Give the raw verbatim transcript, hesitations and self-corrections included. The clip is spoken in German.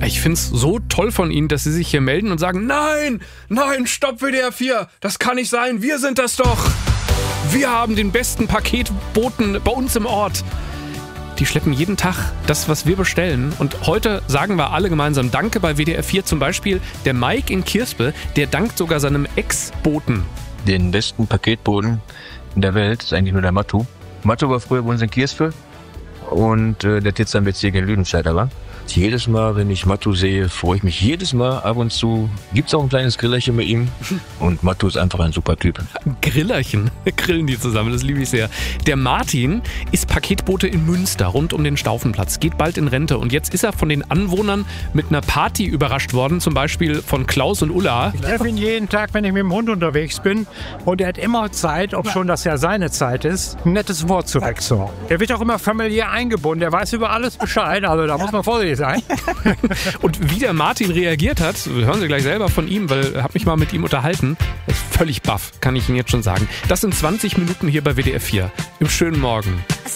Ich finde es so toll von Ihnen, dass Sie sich hier melden und sagen, nein, nein, stopp W D R vier, das kann nicht sein, wir sind das doch. Wir haben den besten Paketboten bei uns im Ort. Die schleppen jeden Tag das, was wir bestellen. Und heute sagen wir alle gemeinsam Danke bei W D R vier. Zum Beispiel der Mike in Kirspe, der dankt sogar seinem Ex-Boten. Den besten Paketboten in der Welt ist eigentlich nur der Matu. Matu war früher bei uns in Kirspe und äh, der jetzt am Bezirk in Lüdenscheid war. Jedes Mal, wenn ich Matu sehe, freue ich mich jedes Mal ab und zu. Gibt's auch ein kleines Grillerchen mit ihm. Und Matu ist einfach ein super Typ. Grillerchen, grillen die zusammen, das liebe ich sehr. Der Martin ist Paketbote in Münster, rund um den Staufenplatz, geht bald in Rente. Und jetzt ist er von den Anwohnern mit einer Party überrascht worden, zum Beispiel von Klaus und Ulla. Ich treffe ihn jeden Tag, wenn ich mit dem Hund unterwegs bin. Und er hat immer Zeit, ob schon das ja seine Zeit ist, ein nettes Wort zu wechseln. Er wird auch immer familiär eingebunden, er weiß über alles Bescheid, also da muss man vorsichtig sein. Und wie der Martin reagiert hat, hören Sie gleich selber von ihm, weil ich habe mich mal mit ihm unterhalten. Er ist völlig baff, kann ich Ihnen jetzt schon sagen. Das sind zwanzig Minuten hier bei W D R vier. Im schönen Morgen.